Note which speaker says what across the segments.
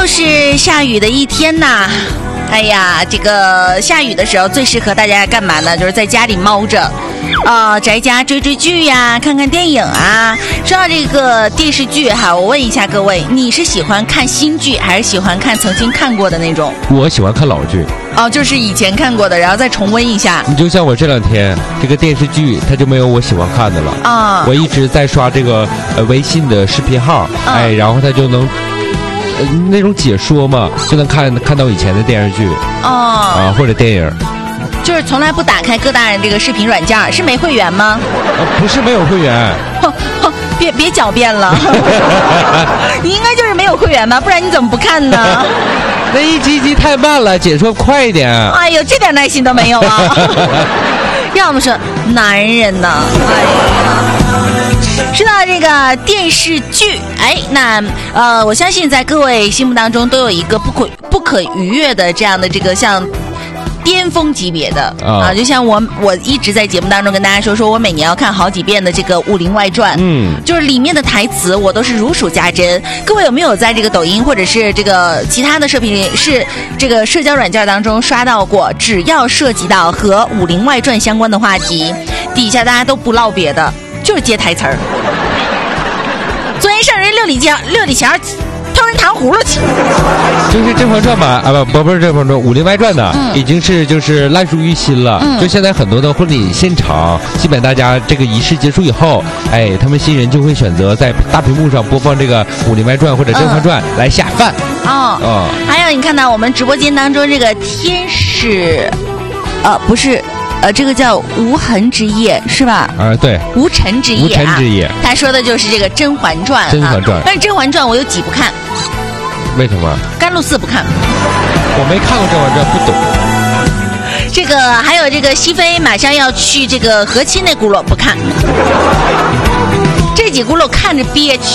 Speaker 1: 又是下雨的一天呐。哎呀，这个下雨的时候最适合大家干嘛呢？就是在家里猫着，宅家追剧呀，看看电影啊。说到这个电视剧哈，我问一下各位，你是喜欢看新剧，还是喜欢看曾经看过的那种？
Speaker 2: 我喜欢看老剧。
Speaker 1: 哦，就是以前看过的，然后再重温一下。
Speaker 2: 你就像我这两天这个电视剧，它就没有我喜欢看的了啊。我一直在刷这个微信的视频号，然后它就能。那种解说嘛，就能看到以前的电视剧或者电影，
Speaker 1: 就是从来不打开各大人这个视频软件，是没会员吗？
Speaker 2: 不是没有会员。
Speaker 1: 别狡辩了，你应该就是没有会员吧？不然你怎么不看呢？
Speaker 2: 那一集太慢了，解说快一点。
Speaker 1: 哎呦，这点耐心都没有啊！要么说男人呢，哎呀。说到这个电视剧，那我相信在各位心目当中都有一个不可逾越的这样的这个像巅峰级别的就像我一直在节目当中跟大家说我每年要看好几遍的这个《武林外传》，就是里面的台词我都是如数家珍。各位有没有在这个抖音或者是这个其他的社交软件当中刷到过？只要涉及到和《武林外传》相关的话题，底下大家都不唠别的。就是接台词儿。昨天上人六里桥偷人糖葫芦去。
Speaker 2: 就是《甄嬛传》吧？不是《甄嬛传》，《武林外传》呢，已经是就是烂熟于心了。就现在很多的婚礼现场，基本大家这个仪式结束以后，他们新人就会选择在大屏幕上播放这个《武林外传》或者《甄嬛传》来下饭。
Speaker 1: 还有你看到我们直播间当中这个天使，不是。这个叫无痕之夜是吧？
Speaker 2: 对，
Speaker 1: 无尘之夜。
Speaker 2: 无尘之夜，
Speaker 1: 他说的就是这个《甄嬛传》。
Speaker 2: 甄嬛传，
Speaker 1: 但是《甄嬛传》我有几不看。
Speaker 2: 为什么？
Speaker 1: 甘露寺不看。
Speaker 2: 我没看过《甄嬛传》，不懂。
Speaker 1: 这个还有这个熹妃马上要去这个和亲那轱辘不看。这几轱辘看着憋屈。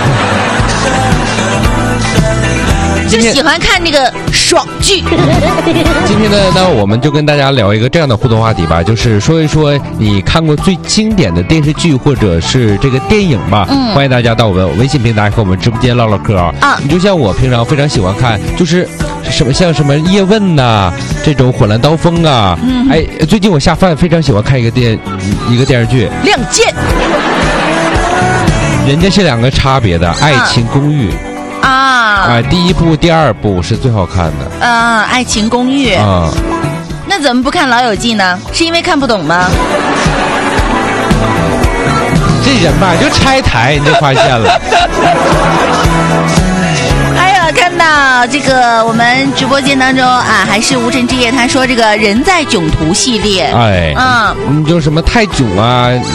Speaker 1: 就喜欢看这个爽剧。
Speaker 2: 今天呢，我们就跟大家聊一个这样的互动话题吧，就是说一说你看过最经典的电视剧或者是这个电影吧。欢迎大家到我们微信平台和我们直播间唠唠嗑啊。你就像我平常非常喜欢看，就是像什么叶问呐，这种火蓝刀锋啊。最近我下饭非常喜欢看一个电视剧《
Speaker 1: 亮剑》。
Speaker 2: 人家是两个差别的，《爱情公寓》。第一部、第二部是最好看的。
Speaker 1: 爱情公寓。那怎么不看老友记呢？是因为看不懂吗？
Speaker 2: 这人吧，就拆台你就发现了。
Speaker 1: 看到这个我们直播间当中还是无尘之夜，他说这个人在囧途系列，
Speaker 2: 就什么泰囧啊，